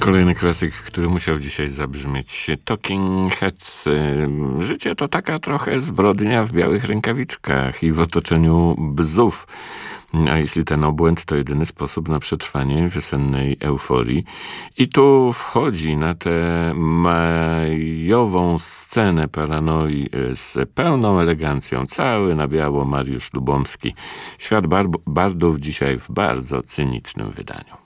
Kolejny klasyk, który musiał dzisiaj zabrzmieć. Talking Heads. Życie to taka trochę zbrodnia w białych rękawiczkach i w otoczeniu bzów. A jeśli ten obłęd to jedyny sposób na przetrwanie wiosennej euforii. I tu wchodzi na tę majową scenę paranoi z pełną elegancją, cały na biało Mariusz Lubomski. Świat bardów dzisiaj w bardzo cynicznym wydaniu.